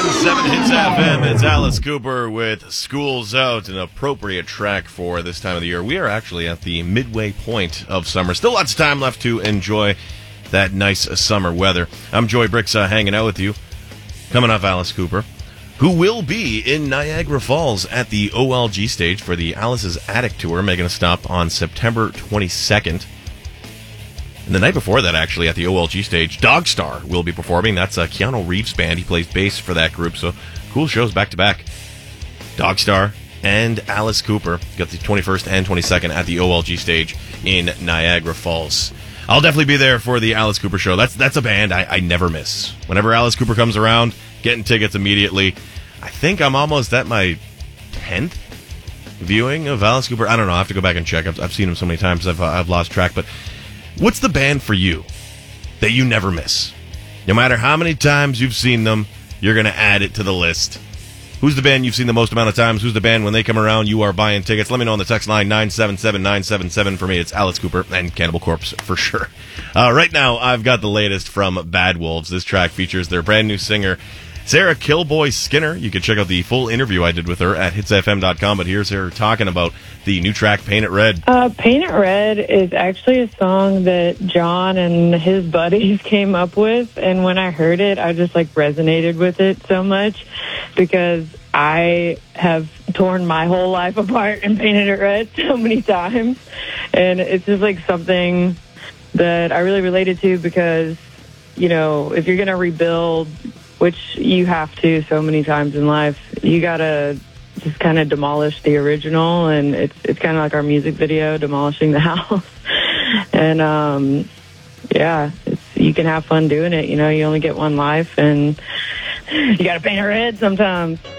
97.7 Hits FM. It's Alice Cooper with School's Out, an appropriate track for this time of the year. We are actually at the midway point of summer. Still lots of time left to enjoy that nice summer weather. I'm Joy Bricks hanging out with you. Coming up, Alice Cooper, who will be in Niagara Falls at the OLG stage for the Alice's Attic Tour, making a stop on September 22nd. And the night before that, actually, at the OLG stage, Dogstar will be performing. That's Keanu Reeves' band. He plays bass for that group, so cool shows back-to-back. Dogstar and Alice Cooper got the 21st and 22nd at the OLG stage in Niagara Falls. I'll definitely be there for the Alice Cooper show. That's a band I never miss. Whenever Alice Cooper comes around, getting tickets immediately. I think I'm almost at my 10th viewing of Alice Cooper. I don't know. I have to go back and check. I've seen him so many times I've lost track, but what's the band for you that you never miss? No matter how many times you've seen them, you're going to add it to the list. Who's the band you've seen the most amount of times? Who's the band when they come around, you are buying tickets? Let me know on the text line, 977-977. For me, it's Alice Cooper and Cannibal Corpse for sure. Right now, I've got the latest from Bad Wolves. This track features their brand new singer, Sarah Killboy Skinner. You can check out the full interview I did with her at hitsfm.com, but here's her talking about the new track, Paint It Red. Paint It Red is actually a song that John and his buddies came up with, and when I heard it, I just resonated with it so much because I have torn my whole life apart and painted it red so many times, and it's just something that I really related to because, if you're going to rebuild, which you have to so many times in life, you gotta just kind of demolish the original, and it's kind of like our music video, Demolishing the House. And you can have fun doing it. You only get one life, and you gotta paint it red sometimes.